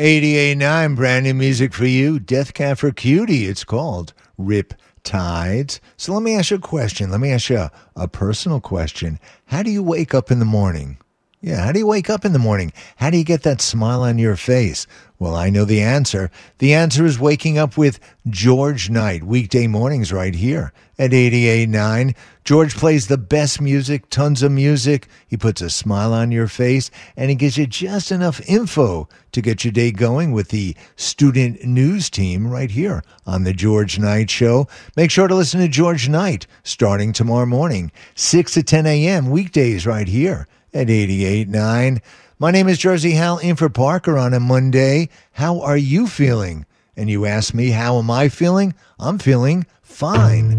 88.9, brand new music for you. Death Cab for Cutie, it's called Rip Tides. So let me ask you a question. Let me ask you a personal question. How do you wake up in the morning? Yeah, how do you wake up in the morning? How do you get that smile on your face? Well, I know the answer. The answer is waking up with George Knight, weekday mornings right here at 88.9. George plays the best music, tons of music. He puts a smile on your face, and he gives you just enough info to get your day going with the student news team right here on the George Knight Show. Make sure to listen to George Knight starting tomorrow morning, 6 to 10 a.m., weekdays right here at 88.9. My name is Jersey Hal, in for Parker on a Monday. How are you feeling? And you ask me, how am I feeling? I'm feeling fine.